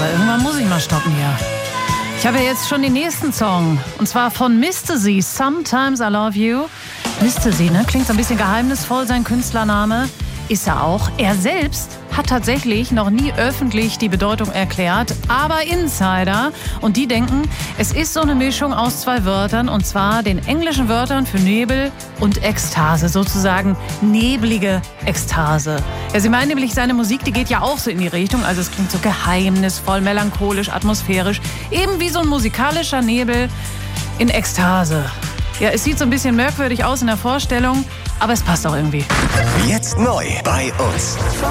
aber irgendwann muss ich mal stoppen hier. Ich habe ja jetzt schon den nächsten Song. Und zwar von Mistasy, Sometimes I Love You. Mistasy, ne? Klingt so ein bisschen geheimnisvoll, sein Künstlername. Ist er auch. Er selbst hat tatsächlich noch nie öffentlich die Bedeutung erklärt, aber Insider, und die denken, es ist so eine Mischung aus zwei Wörtern, und zwar den englischen Wörtern für Nebel und Ekstase, sozusagen neblige Ekstase. Ja, sie meinen nämlich, seine Musik, die geht ja auch so in die Richtung, also es klingt so geheimnisvoll, melancholisch, atmosphärisch, eben wie so ein musikalischer Nebel in Ekstase. Ja, es sieht so ein bisschen merkwürdig aus in der Vorstellung, aber es passt auch irgendwie. Jetzt neu bei uns.